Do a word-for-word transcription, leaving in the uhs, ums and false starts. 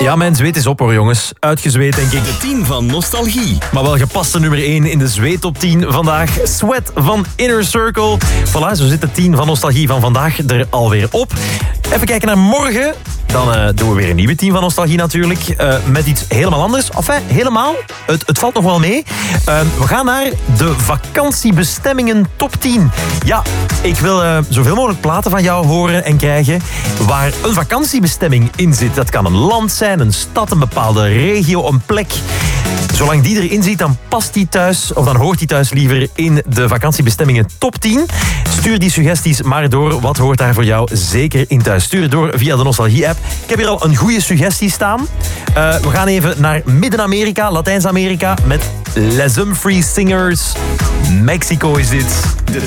Ja, mijn zweet is op hoor, jongens. Uitgezweet, denk ik. De tien van Nostalgie. Maar wel gepaste nummer één in de zweet-top tien vandaag. Sweat van Inner Circle. Voilà, zo zit de tien van Nostalgie van vandaag er alweer op. Even kijken naar morgen. Dan uh, doen we weer een nieuwe tien van Nostalgie natuurlijk. Uh, met iets helemaal anders. Enfin, helemaal. Het, het valt nog wel mee. Uh, we gaan naar de vakantiebestemmingen top tien. Ja, ik wil uh, zoveel mogelijk platen van jou horen en krijgen waar een vakantiebestemming in zit. Dat kan een land zijn, een stad, een bepaalde regio, een plek. Zolang die erin zit, dan past die thuis, of dan hoort die thuis liever in de vakantiebestemmingen top tien. Stuur die suggesties maar door. Wat hoort daar voor jou zeker in thuis? Stuur het door via de Nostalgie-app. Ik heb hier al een goede suggestie staan. Uh, we gaan even naar Midden-Amerika, Latijns-Amerika, met Les Humphries Singers. Mexico is dit. De